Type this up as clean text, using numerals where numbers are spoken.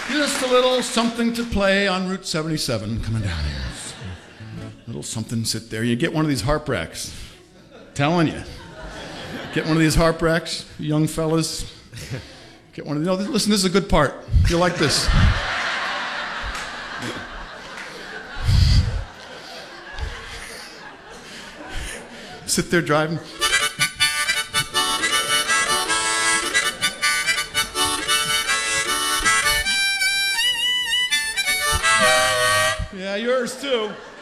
Just a little something to play on Route 77 coming down here. A little something, sit there. You get one of these harp racks. Telling you. Get one of these harp racks, young fellas. Get one of these. No, listen, this is a good part. You like this. Sit there driving. Yeah, yours too.